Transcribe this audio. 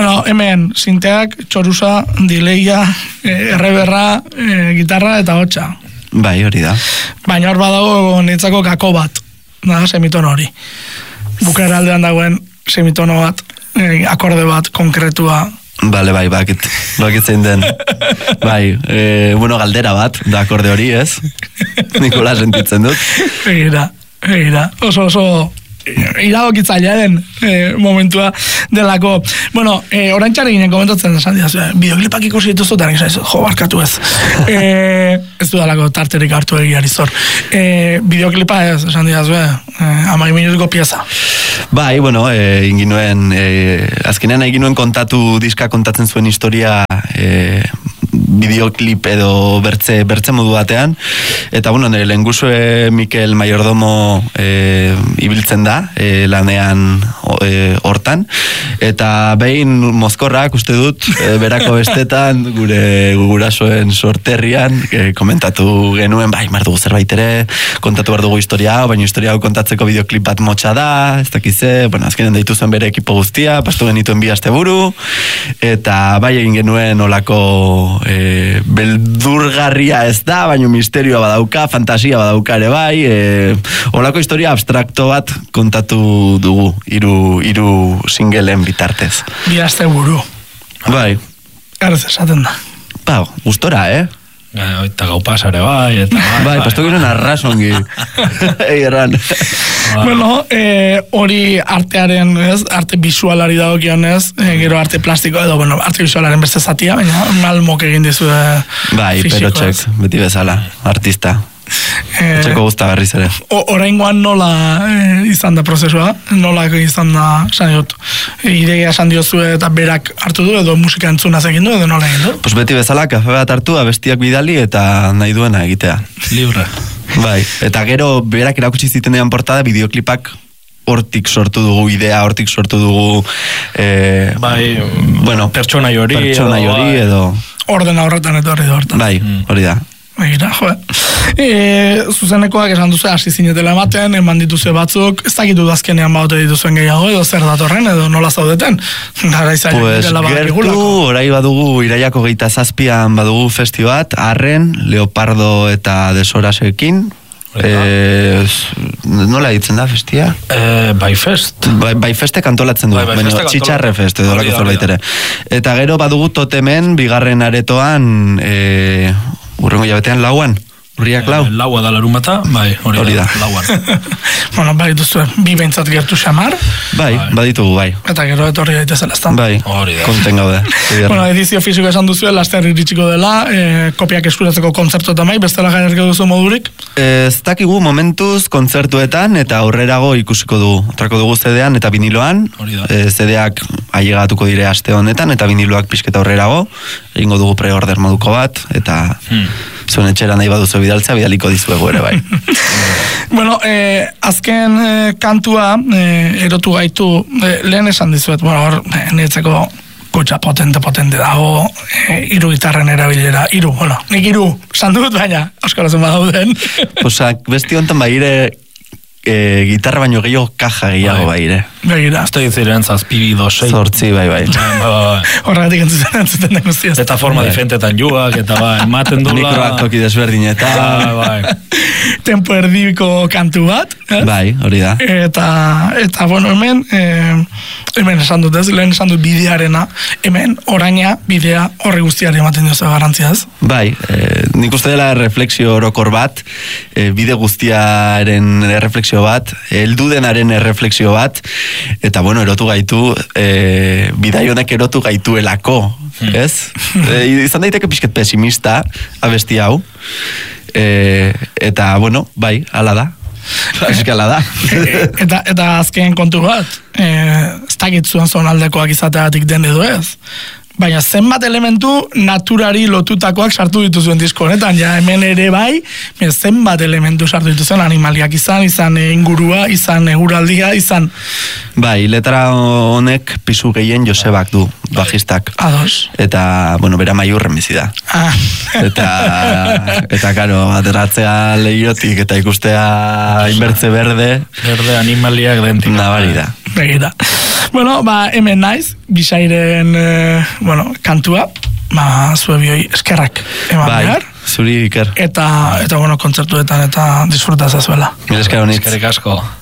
Bueno, hemen, sinteak, txorusa, dileia, erreberra, gitarra eta hotxa. Bai, hori da. Baina hor badago niretzako gako bat, da, semitono hori. Bukaera aldean dagoen semitono bat, akorde bat, konkretua. Bale, bai, bakit zein den. Bai, bueno, galdera bat, da akorde hori, ez? Nikola sentitzen dut. Egira, oso iradokitzailearen momentua delako. Bueno, orain txarri ginen komentatzen esan diaz, bideoklipak ikusi dituzu, eta nix jo, barkatu ez. Ez du dalako tarterik hartu egiari zor. Bideoklipa ez, esan diaz, 10 minutuko pieza. Bai, bueno, azkenean egin nuen kontatu, diska kontatzen zuen historia bideoklip edo bertze modu batean, eta bueno, nire lehengusue Mikel Mayordomo ibiltzen da, lanean hortan, eta behin mozkorrak, uste dut, berako bestetan, gure gurasoen sorterrian, komentatu genuen, bai, mardugu zerbait ere, kontatu behar dugu historia hau, baina historia hau kontatzeko bideoklip bat motxa da, ez dakize, bueno, azkenen deitu zuen bere ekipo guztia, pastu genituen 2 asteburu, eta bai egin genuen olako beldurgarria ez da, baina misterioa badauka, fantasia badauka ere bai, olako historia abstrakto bat kontatu dugu, hiru singelen bitartez. 2 asteburu. Bai. Garez esaten da. Ba, gustora, Eta gau pasare bai, eta bai, pastu gero narrazongi. Erran. Bueno, hori artearen, ez, arte visualari dagokionez, gero arte plastiko edo, bueno, arte visualaren beste zatia, baina malmok egin dizu bai, fisiko, perotxek, beti bezala, artista. Etxeko guzta berriz ere. Oraingoan nola izan da prozesua, nola izan da, esan dut, ideia esan diozu eta berak hartu du, edo musika entzunaz egin du, edo nola egin du? Pues beti bezala, kafe bat hartu, abestiak bidali eta nahi duena egitea. Libre. Bai, eta gero berak erakutsi zitenean portada, bideoklipak hortik sortu dugu idea, hortik sortu dugu bueno, pertsonai hori edo ordena horretan eta horretan. Bai, hori da. Begira, zuzenekoak esan duzu hasi zinetela ematen, eman dituzu batzuk, ez dakitu azkenean baute dituzuen gehiago, edo zer datorren, edo nola zaudeten? Pues gertu, orai badugu iraiako 27an badugu festibat, Arren, Leopardo eta Desorasekin. Nola ditzen da festia? Baifest. Baifestek antolatzen du, Txitxarre fest edo lako zorbait ere. Eta gero badugu Totemen, 2. aretoan, urrengo jabetean lauan, urriak lau. Laua da larumata, bai, hori da, lauan. Bueno, bai, duzu, bi behintzat gertu xamar. Bai, baditugu, bai. Eta gero etorri daitezela, ezta? Bai, konten gaude. Bueno, edizio fisiko esan duzu, laster iritsiko dela, kopiak eskuratzeko kontzertu eta mai, bestela gainerko duzu modurik? Ez dakigu momentuz kontzertuetan eta aurrerago ikusiko dugu. Trako dugu CD-an eta viniloan, CD-ak ailegatuko dire aste honetan, eta viniloak pixketa aurrerago, egingo dugu preorder moduko bat, eta zuen etxera nahi baduzu bidaltzea, bidaliko dizuegu ere bai. Bueno, azken kantua erotu gaitu, lehen esan dizuet, bueno, hor, niretzako kutsa potente dago, 3 gitarren erabilera, 3, bueno, nik 3, esan dut, baina, euskarazen badauden. Osak, besti honetan baire, gitarra baino gehiago kaja gehiago baire. Begira. Ez da diziren zazpibi dosei. Zortzi, bai. Horregatik entzuten den guztiaz. Eta forma diferentetan juak, eta ematen dula. Mikroak toki desberdinetan. Bai. Tempo erdibiko kantu bat. Bai, hori da. Eta bueno, hemen esan dut ez, lehen esan dut bidearena, hemen oraina bidea horri guztiari ematen diozu garrantziaz. Bai, nik uste dela refleksio orokor bat, bide guztiaren refleksio bat, heldudenaren refleksio bat, eta bueno, erotu gaitu, bidai honek erotu gaituelako, ez? Izan daiteke pixket pesimista, abesti hau, eta bueno, bai, ala da. Eskala da. Eta azken kontu bat, ez dakit zuen zonaldekoak izateatik den edo ez, baina zenbat elementu naturari lotutakoak sartu dituzuen disko honetan, ja hemen ere bai, zenbat elementu sartu dituzuen animaliak izan ingurua, izan eguraldia, izan... Bai, letra honek pisu gehien Josebak du, bajistak. Ados. Eta, bueno, bera maiurren bizi da. Eta, karo, ateratzea lehirotik eta ikustea inbertze berde. Berde animaliak dentik. Nabari da. Begira. Bueno, hemen naiz, Bisairen, kantua, zue bioi eskerrak eman behar. Zuri Iker. Eta kontzertuetan eta disfrutazazuela. Mil esker honitz. Eskerrik asko.